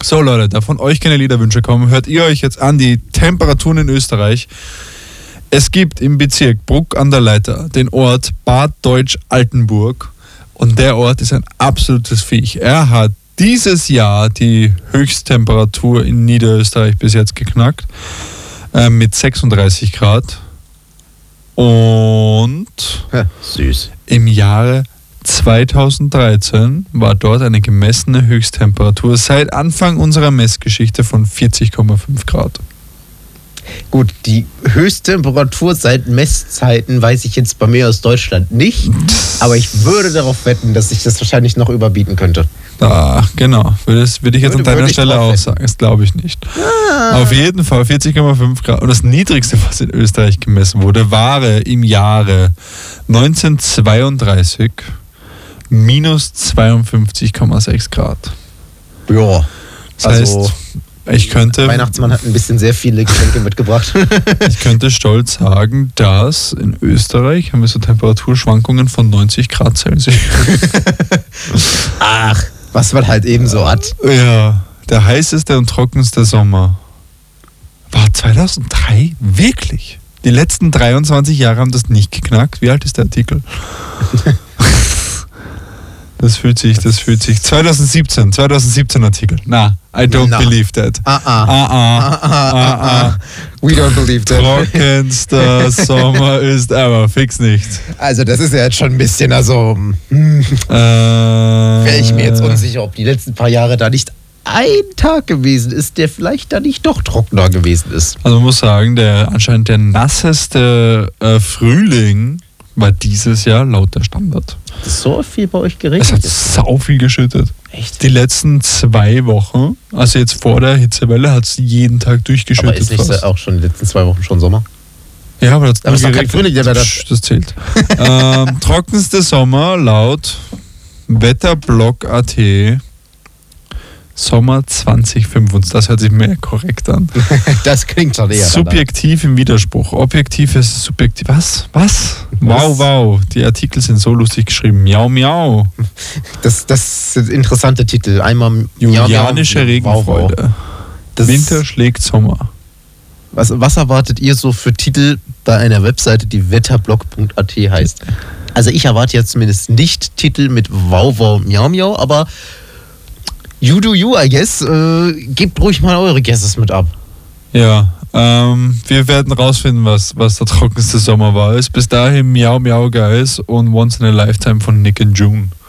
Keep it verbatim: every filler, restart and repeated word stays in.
So Leute, da von euch keine Liederwünsche kommen, hört ihr euch jetzt an die Temperaturen in Österreich. Es gibt im Bezirk Bruck an der Leiter den Ort Bad Deutsch-Altenburg und der Ort ist ein absolutes Viech. Er hat dieses Jahr die Höchsttemperatur in Niederösterreich bis jetzt geknackt äh, mit sechsunddreißig Grad und ja, süß. Im Jahre zweitausenddreizehn war dort eine gemessene Höchsttemperatur seit Anfang unserer Messgeschichte von vierzig Komma fünf Grad. Gut, die Höchsttemperatur seit Messzeiten weiß ich jetzt bei mir aus Deutschland nicht, aber ich würde darauf wetten, dass ich das wahrscheinlich noch überbieten könnte. Ah, genau. Würde, würde ich jetzt Würde- an deiner würde ich Stelle drauf auch wetten. sagen. Das glaube ich nicht. Ah. Auf jeden Fall vierzig Komma fünf Grad. Und das Niedrigste, was in Österreich gemessen wurde, war im Jahre neunzehnhundertzweiunddreißig minus zweiundfünfzig Komma sechs Grad. Ja, Das also heißt, ich könnte, Weihnachtsmann hat ein bisschen sehr viele Geschenke mitgebracht. ich könnte stolz sagen, dass in Österreich haben wir so Temperaturschwankungen von neunzig Grad Celsius. Ach, was man halt eben so hat. Ja, der heißeste und trockenste Sommer war zweitausenddrei? Wirklich? Die letzten dreiundzwanzig Jahre haben das nicht geknackt. Wie alt ist der Artikel? Das fühlt sich, das fühlt sich. zweitausendsiebzehn, zweitausendsiebzehn Artikel. Na, I don't Na. believe that. Ah, ah. Ah, ah, Ah, ah, ah, ah. We don't believe that. Trockenster Sommer ist aber fix nicht. Also das ist ja jetzt schon ein bisschen, also hm, Äh, wäre ich mir jetzt unsicher, ob die letzten paar Jahre da nicht ein Tag gewesen ist, der vielleicht da nicht doch trockener gewesen ist. Also man muss sagen, der anscheinend der nasseste äh, Frühling war dieses Jahr laut der Standard. Hat es so viel bei euch Es geregnet? hat sau viel geschüttet. Echt? Die letzten zwei Wochen, also jetzt vor der Hitzewelle, hat es jeden Tag durchgeschüttet. Aber ist nicht fast. auch schon die letzten zwei Wochen schon Sommer? Ja, aber das, Aber es ist doch kein Frühling, der da- Psch, das zählt. ähm, trockenste Sommer laut Wetterblock Punkt a t Sommer zwanzig fünfundzwanzig. Das hört sich mehr korrekt an. Das klingt schon eher. Subjektiv im Widerspruch. Objektiv ist subjektiv. Was? Was? Wow, Was? wow. Die Artikel sind so lustig geschrieben. Miau, miau. Das, das sind interessante Titel. Einmal Julianische ja, ja, Regenfreude. wow, wow. Das- Winter schlägt Sommer. Was, was erwartet ihr so für Titel bei einer Webseite, die wetterblock Punkt a t heißt? Also ich erwarte jetzt zumindest nicht Titel mit Wow, wow, Miau, Miau, aber you do you, I guess. Äh, gebt ruhig mal eure Guesses mit ab. Ja, ähm, wir werden rausfinden, was, was der trockenste Sommer war. Ist bis dahin Miau Miau Guys und Once in a Lifetime von Nick and June.